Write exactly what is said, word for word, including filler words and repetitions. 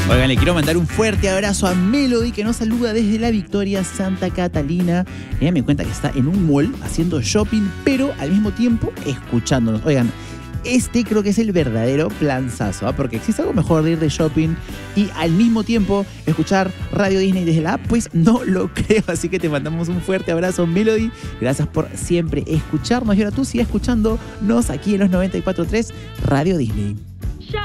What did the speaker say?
Oigan, le quiero mandar un fuerte abrazo a Melody, que nos saluda desde la Victoria, Santa Catalina. Ella me cuenta que está en un mall haciendo shopping, pero al mismo tiempo escuchándonos. Oigan, este creo que es el verdadero planzazo, ¿eh? Porque existe algo mejor de ir de shopping y al mismo tiempo escuchar Radio Disney desde la app, pues no lo creo. Así que te mandamos un fuerte abrazo, Melody. Gracias por siempre escucharnos. Y ahora tú sigue escuchándonos aquí en los noventa y cuatro punto tres Radio Disney.